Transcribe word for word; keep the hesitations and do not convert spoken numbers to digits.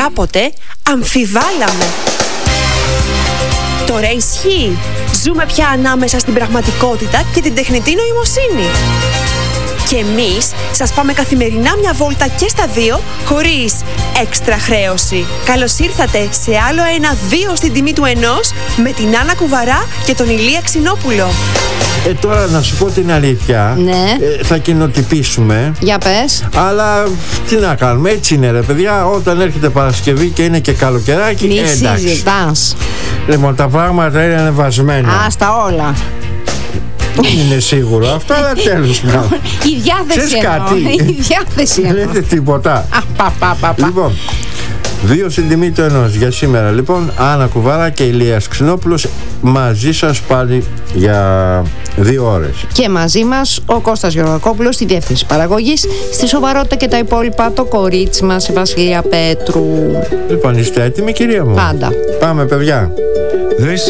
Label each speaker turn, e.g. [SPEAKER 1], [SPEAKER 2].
[SPEAKER 1] κάποτε αμφιβάλαμε. Τώρα ισχύει. Ζούμε πια ανάμεσα στην πραγματικότητα και την τεχνητή νοημοσύνη. Και εμείς σας πάμε καθημερινά μια βόλτα και στα δύο, χωρίς έξτρα χρέωση. Καλώς ήρθατε σε άλλο ένα δύο στην τιμή του ενός, με την Άννα Κουβαρά και τον Ηλία Ξινόπουλο.
[SPEAKER 2] Ε, τώρα να σου πω την αλήθεια.
[SPEAKER 3] Ναι.
[SPEAKER 2] Ε, θα κοινοτυπήσουμε.
[SPEAKER 3] Για πες.
[SPEAKER 2] Αλλά τι να κάνουμε, έτσι είναι ρε παιδιά. Όταν έρχεται Παρασκευή και είναι και καλοκαιράκι,
[SPEAKER 3] Μη
[SPEAKER 2] ε, εντάξει.
[SPEAKER 3] συζητάς.
[SPEAKER 2] Λοιπόν, τα πράγματα είναι ανεβασμένα.
[SPEAKER 3] Άστα όλα.
[SPEAKER 2] Δεν είναι σίγουρο αυτό, αλλά τέλος πάντων.
[SPEAKER 3] Η διάθεση
[SPEAKER 2] Ξέρεις
[SPEAKER 3] εννοώ.
[SPEAKER 2] κάτι?
[SPEAKER 3] Η διάθεση
[SPEAKER 2] Δεν
[SPEAKER 3] εννοώ.
[SPEAKER 2] λέτε τίποτα.
[SPEAKER 3] Α, πα, πα, πα, πα.
[SPEAKER 2] Λοιπόν, δύο στην τιμή του ενός για σήμερα. Λοιπόν, Άννα Κουβάρα και Ηλίας Ξινόπουλος μαζί σας πάλι για δύο ώρες.
[SPEAKER 3] Και μαζί μας ο Κώστας Γεωργακόπουλος στη διεύθυνση παραγωγής, στη σοβαρότητα και τα υπόλοιπα το κορίτσι μας η Βασιλεία Πέτρου.
[SPEAKER 2] Λοιπόν, είστε έτοιμοι κυρία μου?
[SPEAKER 3] Πάντα.
[SPEAKER 2] Πάμε παιδιά.